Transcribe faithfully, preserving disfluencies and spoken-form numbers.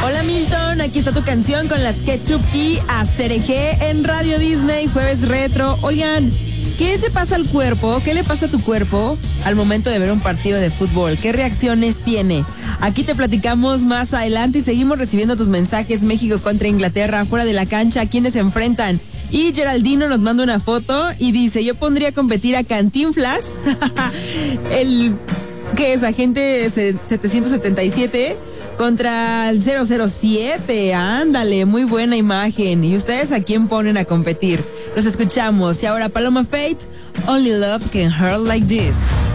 Hola Milton, aquí está tu canción con las Ketchup y Acerejé en Radio Disney, jueves retro. Oigan, ¿qué te pasa al cuerpo? ¿Qué le pasa a tu cuerpo al momento de ver un partido de fútbol? ¿Qué reacciones tiene? Aquí te platicamos más adelante y seguimos recibiendo tus mensajes. México contra Inglaterra, fuera de la cancha, ¿quiénes se enfrentan? Y Geraldino nos manda una foto y dice, yo pondría a competir a Cantinflas, el que es agente setecientos setenta y siete, contra el cero cero siete. Ándale, muy buena imagen. ¿Y ustedes a quién ponen a competir? Los escuchamos. Y ahora Paloma Faith, Only Love Can Hurt Like This.